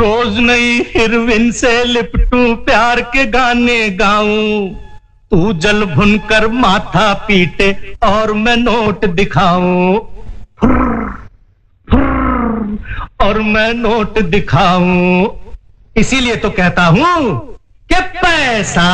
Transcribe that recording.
रोज नई हिरविन से लिपटूं, प्यार के गाने गाऊं, तू जल भुनकर माथा पीटे और मैं नोट दिखाऊं, और मैं नोट दिखाऊं। इसीलिए तो कहता हूं कि पैसा